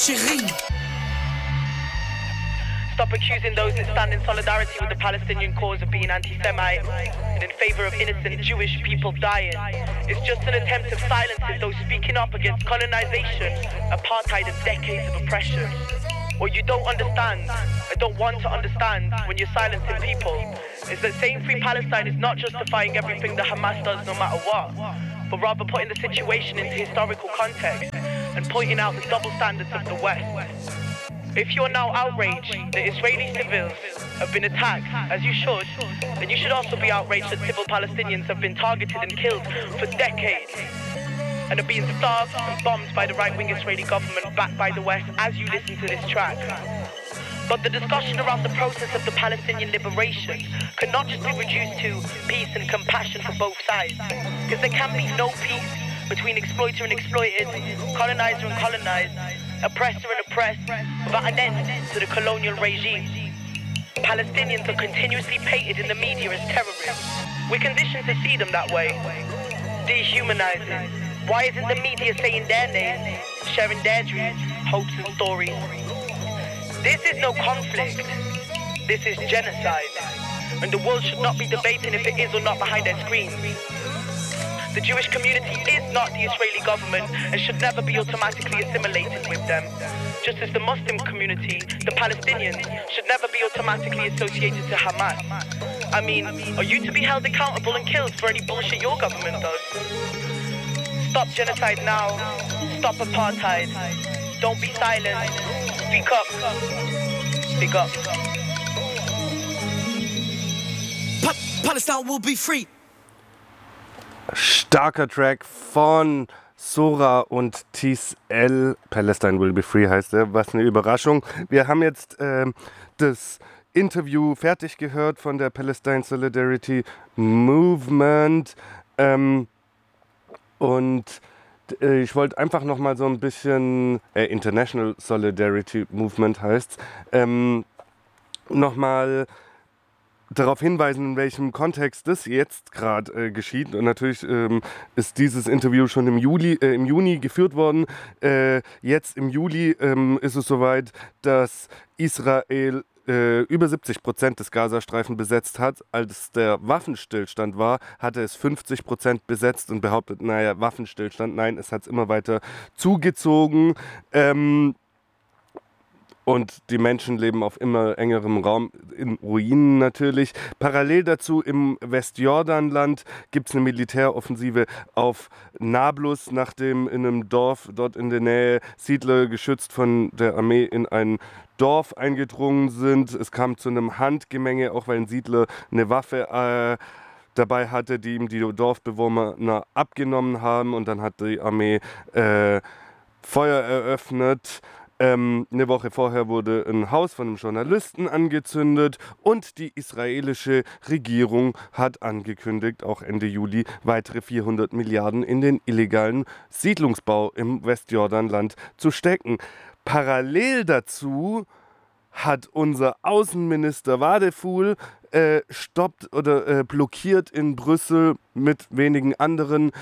Stop accusing those that stand in solidarity with the Palestinian cause of being anti-Semite and in favor of innocent Jewish people dying. It's just an attempt to silence those speaking up against colonization, apartheid and decades of oppression. What you don't understand, and don't want to understand when you're silencing people, is that saying free Palestine is not justifying everything that Hamas does no matter what, but rather putting the situation into historical context and pointing out the double standards of the West. If you're now outraged that Israeli civils have been attacked, as you should, then you should also be outraged that civil Palestinians have been targeted and killed for decades and are being starved and bombed by the right-wing Israeli government backed by the West as you listen to this track. But the discussion around the process of the Palestinian liberation cannot just be reduced to peace and compassion for both sides, because there can be no peace between exploiter and exploited, colonizer and colonized, oppressor and oppressed, without an end to the colonial regime. Palestinians are continuously painted in the media as terrorists. We're conditioned to see them that way. Dehumanizing. Why isn't the media saying their name, sharing their dreams, hopes and stories? This is no conflict. This is genocide. And the world should not be debating if it is or not behind their screens. The Jewish community is not the Israeli government and should never be automatically assimilated with them. Just as the Muslim community, the Palestinians, should never be automatically associated to Hamas. I mean, are you to be held accountable and killed for any bullshit your government does? Stop genocide now. Stop apartheid. Don't be silent. Speak up. Speak up. Palestine will be free. Starker Track von Sora und Tis L. Palestine Will Be Free heißt er. Was eine Überraschung. Wir haben jetzt das Interview fertig gehört von der Palestine Solidarity Movement. Und ich wollte einfach nochmal so ein bisschen, International Solidarity Movement heißt nochmal darauf hinweisen, in welchem Kontext das jetzt gerade geschieht. Und natürlich ist dieses Interview schon im Juni geführt worden. Jetzt im Juli ist es soweit, dass Israel über 70% des Gazastreifen besetzt hat. Als der Waffenstillstand war, hatte es 50% besetzt und behauptet, naja, Waffenstillstand, nein, es hat es immer weiter zugezogen. Und die Menschen leben auf immer engerem Raum, in Ruinen natürlich. Parallel dazu im Westjordanland gibt es eine Militäroffensive auf Nablus, nachdem in einem Dorf dort in der Nähe Siedler geschützt von der Armee in ein Dorf eingedrungen sind. Es kam zu einem Handgemenge, auch weil ein Siedler eine Waffe dabei hatte, die ihm die Dorfbewohner abgenommen haben. Und dann hat die Armee Feuer eröffnet. Eine Woche vorher wurde ein Haus von einem Journalisten angezündet und die israelische Regierung hat angekündigt, auch Ende Juli weitere 400 Milliarden in den illegalen Siedlungsbau im Westjordanland zu stecken. Parallel dazu hat unser Außenminister Wadephul stoppt oder blockiert in Brüssel mit wenigen anderen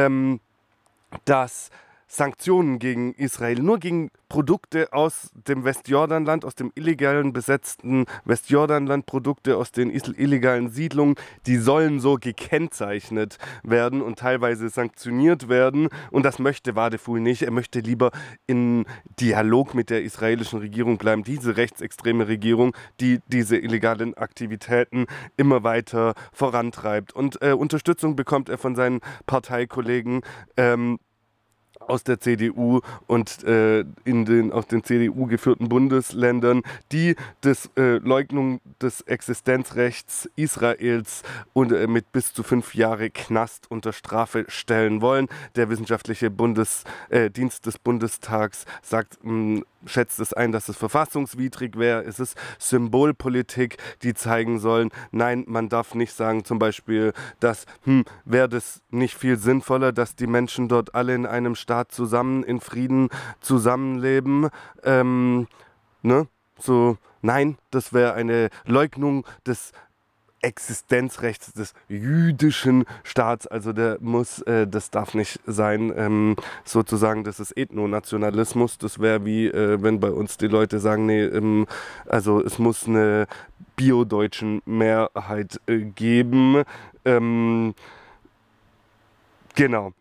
das Sanktionen gegen Israel, nur gegen Produkte aus dem Westjordanland, aus dem illegalen besetzten Westjordanland, Produkte aus den illegalen Siedlungen, die sollen so gekennzeichnet werden und teilweise sanktioniert werden. Und das möchte Wadephul nicht. Er möchte lieber in Dialog mit der israelischen Regierung bleiben, diese rechtsextreme Regierung, die diese illegalen Aktivitäten immer weiter vorantreibt. Und Unterstützung bekommt er von seinen Parteikollegen aus der CDU und aus den CDU geführten Bundesländern, die das Leugnung des Existenzrechts Israels und mit bis zu 5 Jahre Knast unter Strafe stellen wollen. Der wissenschaftliche Dienst des Bundestags schätzt es ein, dass es verfassungswidrig wäre. Es ist Symbolpolitik, die zeigen sollen, nein, man darf nicht sagen zum Beispiel, dass wäre das nicht viel sinnvoller, dass die Menschen dort alle in einem Staat zusammen in Frieden zusammenleben. Nein, das wäre eine Leugnung des Existenzrechts des jüdischen Staats. Also das darf nicht sein, sozusagen, das ist Ethnonationalismus. Das wäre wie, wenn bei uns die Leute sagen, nee, also es muss eine biodeutschen Mehrheit geben. Genau.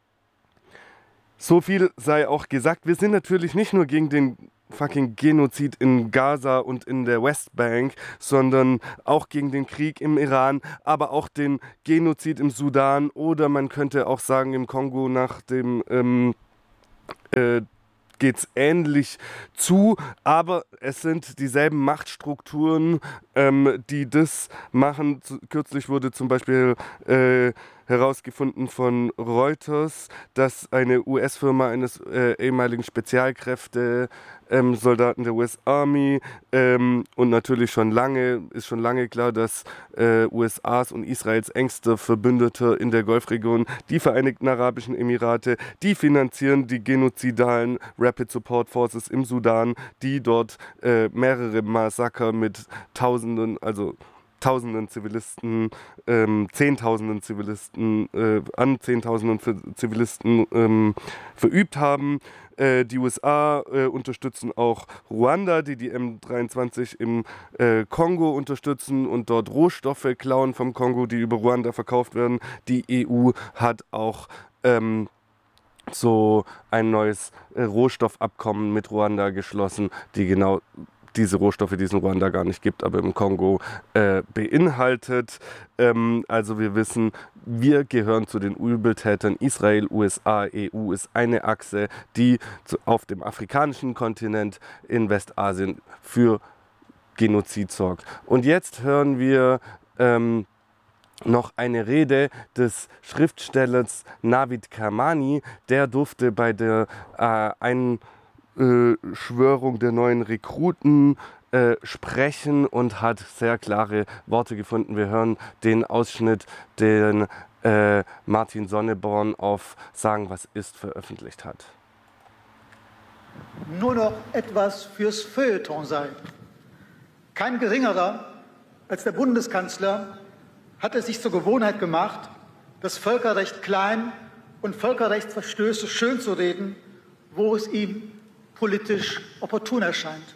So viel sei auch gesagt. Wir sind natürlich nicht nur gegen den fucking Genozid in Gaza und in der Westbank, sondern auch gegen den Krieg im Iran, aber auch den Genozid im Sudan oder man könnte auch sagen im Kongo nach dem geht es ähnlich zu, aber es sind dieselben Machtstrukturen, die das machen. Kürzlich wurde zum Beispiel herausgefunden von Reuters, dass eine US-Firma eines ehemaligen Spezialkräfte-Soldaten der US Army und natürlich ist schon lange klar, dass USAs und Israels engster Verbündeter in der Golfregion, die Vereinigten Arabischen Emirate, die finanzieren die genozidalen Rapid Support Forces im Sudan, die dort mehrere Massaker mit Tausenden Zivilisten, Zehntausenden Zivilisten, verübt haben. Die USA unterstützen auch Ruanda, die M23 im Kongo unterstützen und dort Rohstoffe klauen vom Kongo, die über Ruanda verkauft werden. Die EU hat auch so ein neues Rohstoffabkommen mit Ruanda geschlossen, die genau diese Rohstoffe, die es in Ruanda gar nicht gibt, aber im Kongo beinhaltet. Also wir wissen, wir gehören zu den Übeltätern. Israel, USA, EU ist eine Achse, die auf dem afrikanischen Kontinent in Westasien für Genozid sorgt. Und jetzt hören wir noch eine Rede des Schriftstellers Navid Kermani. Der durfte bei der Einschwörung der neuen Rekruten sprechen und hat sehr klare Worte gefunden. Wir hören den Ausschnitt, den Martin Sonneborn auf Sagen, was ist veröffentlicht hat. Nur noch etwas fürs Feuilleton sei. Kein geringerer als der Bundeskanzler hat es sich zur Gewohnheit gemacht, das Völkerrecht klein und Völkerrechtsverstöße schönzureden, wo es ihm politisch opportun erscheint.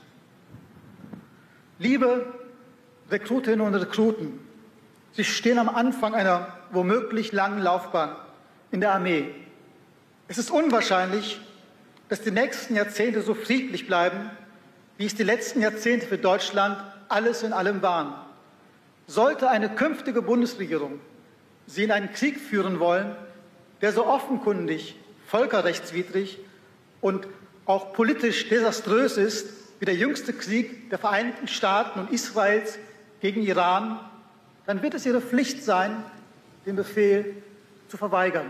Liebe Rekrutinnen und Rekruten, Sie stehen am Anfang einer womöglich langen Laufbahn in der Armee. Es ist unwahrscheinlich, dass die nächsten Jahrzehnte so friedlich bleiben, wie es die letzten Jahrzehnte für Deutschland alles in allem waren. Sollte eine künftige Bundesregierung Sie in einen Krieg führen wollen, der so offenkundig völkerrechtswidrig und auch politisch desaströs ist, wie der jüngste Krieg der Vereinigten Staaten und Israels gegen Iran, dann wird es Ihre Pflicht sein, den Befehl zu verweigern.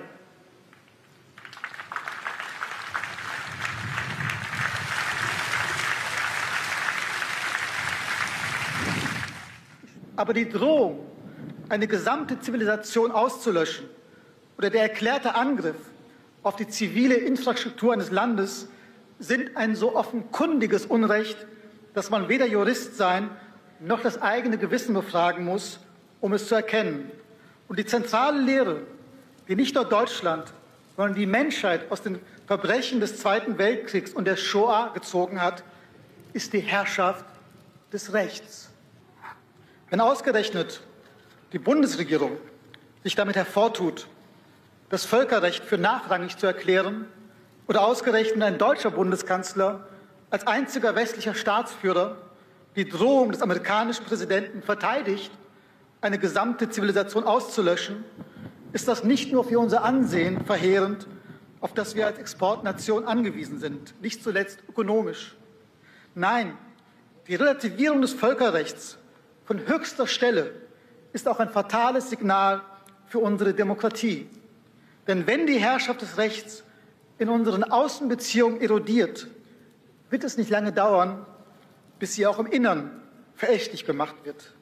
Aber die Drohung, eine gesamte Zivilisation auszulöschen oder der erklärte Angriff auf die zivile Infrastruktur eines Landes sind ein so offenkundiges Unrecht, dass man weder Jurist sein noch das eigene Gewissen befragen muss, um es zu erkennen. Und die zentrale Lehre, die nicht nur Deutschland, sondern die Menschheit aus den Verbrechen des Zweiten Weltkriegs und der Shoah gezogen hat, ist die Herrschaft des Rechts. Wenn ausgerechnet die Bundesregierung sich damit hervortut, das Völkerrecht für nachrangig zu erklären, oder ausgerechnet ein deutscher Bundeskanzler als einziger westlicher Staatsführer die Drohung des amerikanischen Präsidenten verteidigt, eine gesamte Zivilisation auszulöschen, ist das nicht nur für unser Ansehen verheerend, auf das wir als Exportnation angewiesen sind, nicht zuletzt ökonomisch. Nein, die Relativierung des Völkerrechts von höchster Stelle ist auch ein fatales Signal für unsere Demokratie. Denn wenn die Herrschaft des Rechts in unseren Außenbeziehungen erodiert, wird es nicht lange dauern, bis sie auch im Innern verächtlich gemacht wird.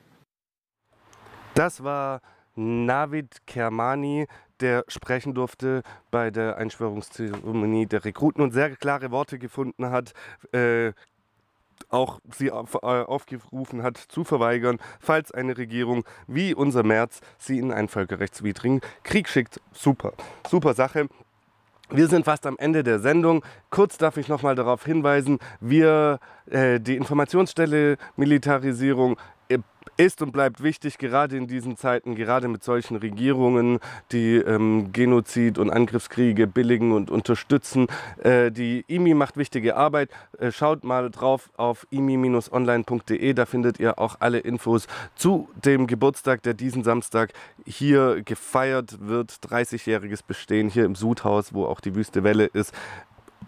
Das war Navid Kermani, der sprechen durfte bei der Einschwörungszeremonie der Rekruten und sehr klare Worte gefunden hat auch sie aufgerufen hat, zu verweigern, falls eine Regierung wie unser Merz sie in einen völkerrechtswidrigen Krieg schickt. Super, super Sache. Wir sind fast am Ende der Sendung. Kurz darf ich noch mal darauf hinweisen, die Informationsstelle Militarisierung ist und bleibt wichtig, gerade in diesen Zeiten, gerade mit solchen Regierungen, die Genozid und Angriffskriege billigen und unterstützen. Die IMI macht wichtige Arbeit. Schaut mal drauf auf imi-online.de, da findet ihr auch alle Infos zu dem Geburtstag, der diesen Samstag hier gefeiert wird. 30-jähriges Bestehen hier im Sudhaus, wo auch die Wüste Welle ist.